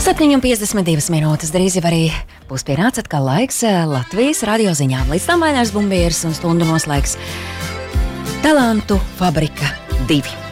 7:52 minūtes. Drīz jau arī būs pienācis atkal laiks Latvijas radio ziņām. Līdz tam Vainārs Bumbieris un stundu noslēgs Talantu fabrika 2.